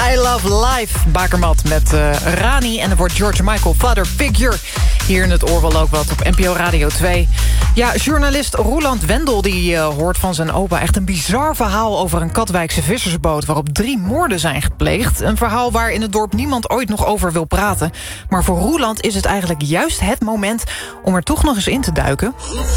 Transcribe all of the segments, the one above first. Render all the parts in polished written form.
I Love Life, Bakermat met Rani. En dan wordt George Michael Father Figure. Hier in het oor wel ook wat op NPO Radio 2. Ja, journalist Roeland Wendel die hoort van zijn opa echt een bizar verhaal over een Katwijkse vissersboot waarop 3 moorden zijn gepleegd. Een verhaal waar in het dorp niemand ooit nog over wil praten. Maar voor Roeland is het eigenlijk juist het moment om er toch nog eens in te duiken.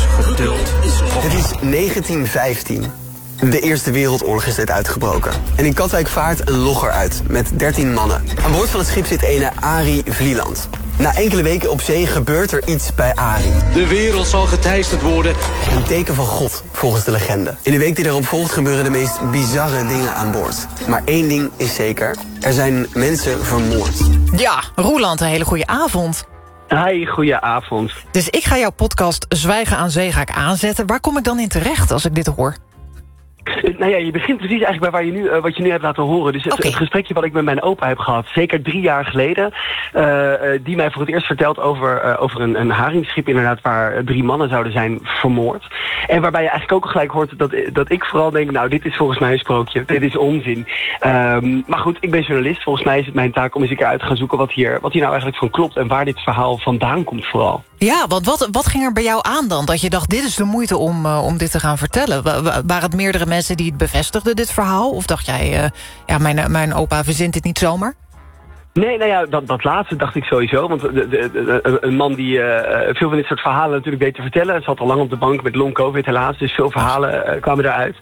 Het is 1915. De Eerste Wereldoorlog is net uitgebroken. En in Katwijk vaart een logger uit met 13 mannen. Aan boord van het schip zit ene Arie Vlieland. Na enkele weken op zee gebeurt er iets bij Arie. De wereld zal geteisterd worden. Een teken van God, volgens de legende. In de week die daarop volgt gebeuren de meest bizarre dingen aan boord. Maar één ding is zeker, er zijn mensen vermoord. Ja, Roeland, een hele goede avond. Hi, goeie avond. Dus ik ga jouw podcast Zwijgen aan Zee aanzetten. Waar kom ik dan in terecht als ik dit hoor? Nou ja, je begint precies eigenlijk bij wat je nu hebt laten horen. Dus het gesprekje wat ik met mijn opa heb gehad, zeker 3 jaar geleden, die mij voor het eerst vertelt over een haringschip inderdaad, waar 3 mannen zouden zijn vermoord. En waarbij je eigenlijk ook gelijk hoort dat ik vooral denk, nou, dit is volgens mij een sprookje, dit is onzin. Maar goed, ik ben journalist, volgens mij is het mijn taak om eens een keer uit te gaan zoeken wat hier nou eigenlijk van klopt en waar dit verhaal vandaan komt vooral. Ja, want wat ging er bij jou aan dan? Dat je dacht, dit is de moeite om dit te gaan vertellen. Waren het meerdere mensen die het bevestigden, dit verhaal? Of dacht jij, mijn opa verzint dit niet zomaar? Nee, nou ja, dat laatste dacht ik sowieso. Want een man die veel van dit soort verhalen natuurlijk weet te vertellen. Zat al lang op de bank met long covid helaas. Dus veel verhalen kwamen eruit.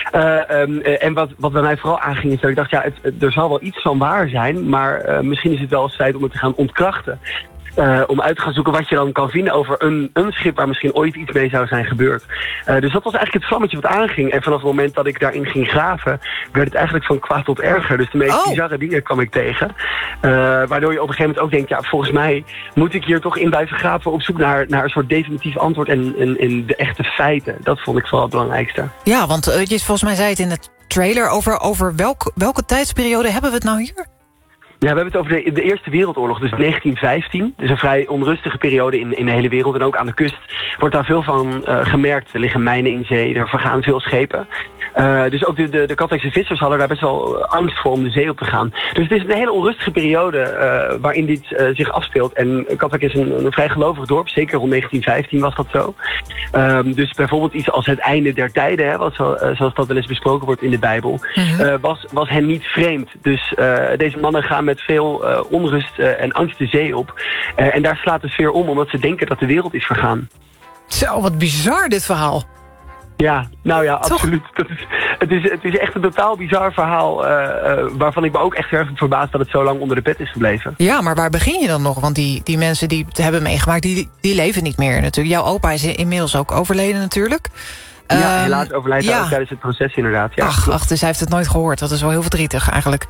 En wat bij mij vooral aanging is dat ik dacht, ja, er zal wel iets van waar zijn. Maar misschien is het wel eens tijd om het te gaan ontkrachten. Om uit te gaan zoeken wat je dan kan vinden over een schip waar misschien ooit iets mee zou zijn gebeurd. Dus dat was eigenlijk het vlammetje wat aanging. En vanaf het moment dat ik daarin ging graven, werd het eigenlijk van kwaad tot erger. Dus de meest bizarre dingen kwam ik tegen. Waardoor je op een gegeven moment ook denkt, ja, volgens mij moet ik hier toch in blijven graven op zoek naar een soort definitief antwoord en de echte feiten. Dat vond ik vooral het belangrijkste. Ja, want volgens mij zei het in de trailer over welke tijdsperiode hebben we het nou hier? Ja, we hebben het over de Eerste Wereldoorlog, dus 1915. Dus een vrij onrustige periode in de hele wereld. En ook aan de kust wordt daar veel van gemerkt. Er liggen mijnen in zee, er vergaan veel schepen. Dus ook de Katwijkse vissers hadden daar best wel angst voor om de zee op te gaan. Dus het is een hele onrustige periode waarin dit zich afspeelt. En Katwijk is een vrij gelovig dorp, zeker rond 1915 was dat zo. Dus bijvoorbeeld iets als het einde der tijden, hè, zoals dat wel eens besproken wordt in de Bijbel, was hen niet vreemd. Dus deze mannen gaan met veel onrust en angst de zee op. En daar slaat de sfeer om, omdat ze denken dat de wereld is vergaan. Zo, wat bizar dit verhaal. Ja, nou ja, absoluut. Het is echt een totaal bizar verhaal waarvan ik me ook echt erg verbaasd dat het zo lang onder de pet is gebleven. Ja, maar waar begin je dan nog? Want die mensen die het hebben meegemaakt, die leven niet meer natuurlijk. Jouw opa is inmiddels ook overleden natuurlijk. Ja, helaas overlijdt hij ook tijdens het proces inderdaad. Ja, ach, dus hij heeft het nooit gehoord. Dat is wel heel verdrietig eigenlijk.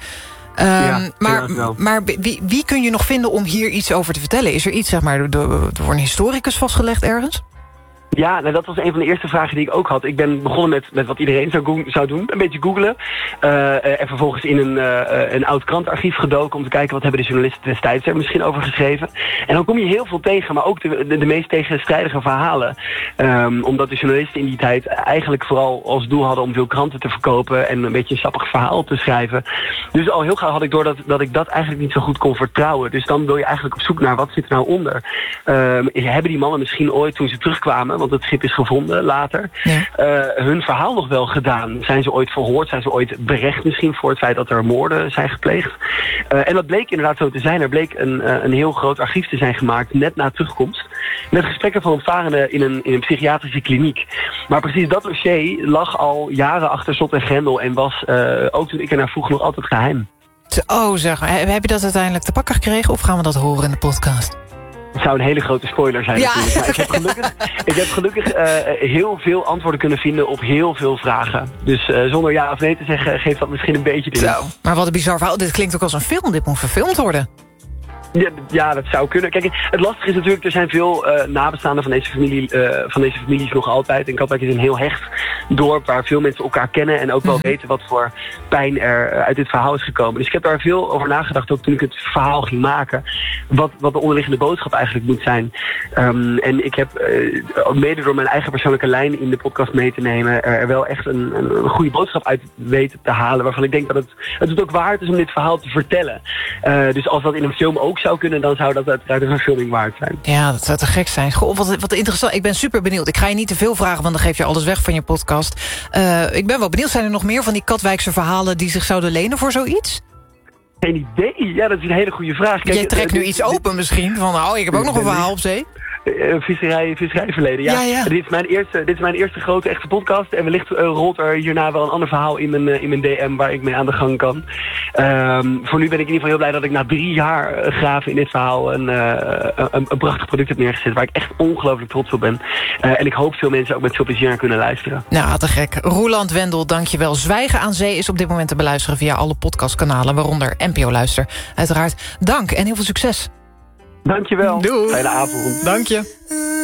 Maar wie kun je nog vinden om hier iets over te vertellen? Is er iets, zeg maar, door een historicus vastgelegd ergens? Ja, nou, dat was een van de eerste vragen die ik ook had. Ik ben begonnen met wat iedereen zou doen. Een beetje googlen. En vervolgens in een oud krantarchief gedoken om te kijken wat hebben de journalisten destijds er misschien over geschreven. En dan kom je heel veel tegen, maar ook de meest tegenstrijdige verhalen. Omdat de journalisten in die tijd eigenlijk vooral als doel hadden om veel kranten te verkopen en een beetje een sappig verhaal te schrijven. Dus al heel gauw had ik door dat ik dat eigenlijk niet zo goed kon vertrouwen. Dus dan wil je eigenlijk op zoek naar wat zit er nou onder. Hebben die mannen misschien ooit toen ze terugkwamen, want het schip is gevonden later, hun verhaal nog wel gedaan? Zijn ze ooit verhoord? Zijn ze ooit berecht misschien voor het feit dat er moorden zijn gepleegd? En dat bleek inderdaad zo te zijn. Er bleek een heel groot archief te zijn gemaakt net na terugkomst. Met gesprekken van opvarenden in een psychiatrische kliniek. Maar precies dat dossier lag al jaren achter slot en grendel en was, ook toen ik ernaar vroeg, nog altijd geheim. Oh zeg, heb je dat uiteindelijk te pakken gekregen of gaan we dat horen in de podcast? Het zou een hele grote spoiler zijn natuurlijk. Maar ik heb gelukkig heel veel antwoorden kunnen vinden op heel veel vragen. Dus zonder ja of nee te zeggen, geeft dat misschien een beetje de. Zo, maar wat een bizar verhaal. Dit klinkt ook als een film. Dit moet verfilmd worden. Ja, dat zou kunnen. Kijk, het lastige is natuurlijk, er zijn veel nabestaanden van deze families nog altijd. En Katwijk is een heel hecht dorp waar veel mensen elkaar kennen en ook wel weten wat voor pijn er uit dit verhaal is gekomen. Dus ik heb daar veel over nagedacht, ook toen ik het verhaal ging maken, wat de onderliggende boodschap eigenlijk moet zijn. En ik heb, mede door mijn eigen persoonlijke lijn in de podcast mee te nemen, er wel echt een goede boodschap uit weten te halen, waarvan ik denk dat het ook waard is om dit verhaal te vertellen. Dus als dat in een film ook zou kunnen, dan zou dat uiteraard een filming waard zijn. Ja, dat zou te gek zijn. Goh, wat interessant. Ik ben super benieuwd. Ik ga je niet te veel vragen, want dan geef je alles weg van je podcast. Ik ben wel benieuwd. Zijn er nog meer van die Katwijkse verhalen die zich zouden lenen voor zoiets? Geen idee. Ja, dat is een hele goede vraag. Kijk, jij trekt nu iets open misschien. Van, ik heb ook nog een verhaal op zee. Visserijverleden, ja. Ja. Dit is mijn eerste grote echte podcast. En wellicht rolt er hierna wel een ander verhaal in mijn DM waar ik mee aan de gang kan. Voor nu ben ik in ieder geval heel blij dat ik na 3 jaar graven in dit verhaal een prachtig product heb neergezet waar ik echt ongelooflijk trots op ben. En ik hoop veel mensen ook met veel plezier naar kunnen luisteren. Nou, te gek. Roeland Wendel, dankjewel. Zwijgen aan Zee is op dit moment te beluisteren via alle podcastkanalen, waaronder NPO Luister. Uiteraard dank en heel veel succes. Dankjewel. Doei. Fijne avond. Dank je.